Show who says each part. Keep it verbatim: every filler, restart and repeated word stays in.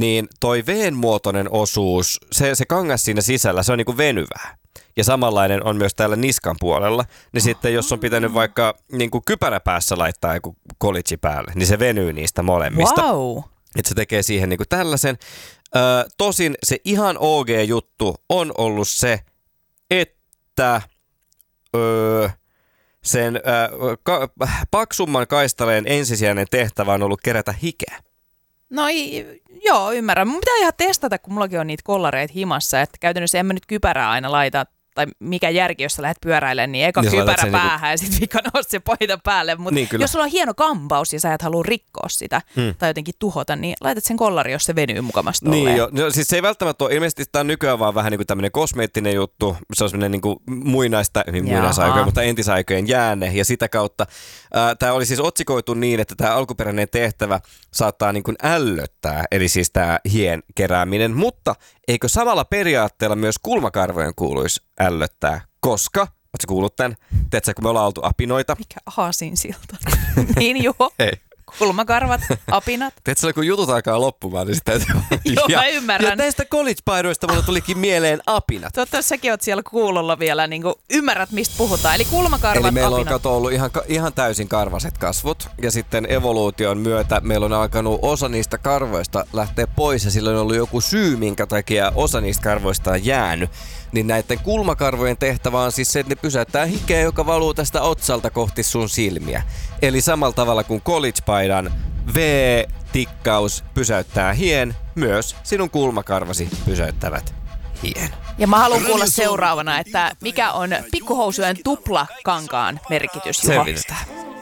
Speaker 1: niin toi V-muotoinen osuus, se, se kangas siinä sisällä, se on niinku venyvää. Ja samanlainen on myös täällä niskan puolella. Niin oh. sitten jos on pitänyt vaikka niinku kypäräpäässä laittaa joku kolitsi päälle, niin se venyy niistä molemmista.
Speaker 2: Wow.
Speaker 1: Että se tekee siihen niinku tällaisen. Ö, tosin se ihan O G-juttu on ollut se, että öö, sen ö, ka, paksumman kaistaleen ensisijainen tehtävä on ollut kerätä hikeä.
Speaker 2: No joo, ymmärrän. Mun pitää ihan testata, kun mullakin on niitä kollareita himassa, että käytännössä en mä nyt kypärää aina laita, tai mikä järki, jos sä lähdet pyöräilemään, niin eka niin kypärä päähän niinku... ja sitten vika nousi se paita päälle. Mutta niin, jos sulla on hieno kampaus ja sä et halua rikkoa sitä hmm. tai jotenkin tuhota, niin laitat sen kollari, jos se venyy mukamasta tolleen.
Speaker 1: Niin jo, no, siis se ei välttämättä ole, ilmeisesti tämä on nykyään vaan vähän niin kuin tämmöinen kosmeettinen juttu, se on semmoinen niin kuin muinaista, muinaisaikojen, mutta entisaikojen jäänne ja sitä kautta. Ää, tämä oli siis otsikoitu niin, että tämä alkuperäinen tehtävä saattaa niin kuin ällöttää, eli siis tämä hien kerääminen, mutta eikö samalla periaatteella myös kulmakarvojen kuuluisi ällöttää, koska, ootko kuullut tämän? Tiedätkö, kun me ollaan oltu apinoita?
Speaker 2: Mikä aasinsilta? Niin juho.
Speaker 1: Hei.
Speaker 2: Kulmakarvat, apinat.
Speaker 1: Tiedätkö, kun jutut alkaa loppumaan, niin sitä...
Speaker 2: Joo,
Speaker 1: ja,
Speaker 2: mä ymmärrän.
Speaker 1: Ja näistä college-paidoista mulle tulikin mieleen apinat.
Speaker 2: Toivottavasti säkin oot siellä kuulolla vielä, niin kuin ymmärrät, mistä puhutaan. Eli kulmakarvat,
Speaker 1: Eli meillä
Speaker 2: apinat.
Speaker 1: on kato ollut ihan, ihan täysin karvaset kasvot. Ja sitten evoluution myötä meillä on alkanut osa niistä karvoista lähteä pois. Ja sillä on ollut joku syy, minkä takia osa niistä karvoista on jäänyt. Niin näiden kulmakarvojen tehtävä on siis se, että ne pysäyttää hikeä, joka valuu tästä otsalta kohti sun silmiä. Eli samalla tavalla kuin college-paidan V-tikkaus pysäyttää hien, myös sinun kulmakarvasi pysäyttävät hien.
Speaker 2: Ja mä haluan kuulla seuraavana, että mikä on pikkuhousujen tuplakankaan merkitys, Juho?
Speaker 1: Selvitetään.